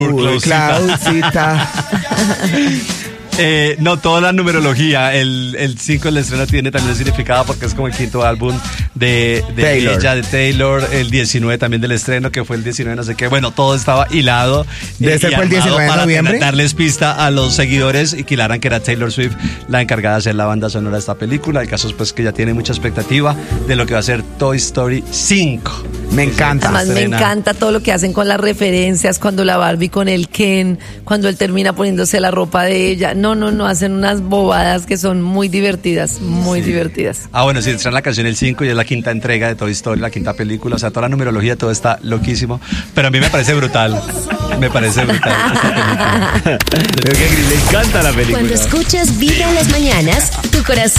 Claudcita. No, toda la numerología. El 5 del estreno tiene también significado porque es como el quinto álbum de Taylor. ella, de Taylor. El 19 también del estreno, que fue el 19 no sé qué. Bueno, todo estaba hilado. ¿De ese fue el 19 de noviembre? Para darles pista a los seguidores y que hilaran que era Taylor Swift la encargada de hacer la banda sonora de esta película. El caso es pues que ya tiene mucha expectativa de lo que va a ser Toy Story 5. Me encanta. Además me encanta todo lo que hacen con las referencias, cuando la Barbie con el Ken, cuando él termina poniéndose la ropa de ella. No, hacen unas bobadas que son muy divertidas, muy divertidas. Ah, bueno, sí, estrenan la canción el 5 y es la quinta entrega de Toy Story, la quinta película, o sea, toda la numerología, todo está loquísimo, pero a mí me parece brutal, Creo que a Gris le encanta la película. Cuando escuchas Vibra en las mañanas, tu corazón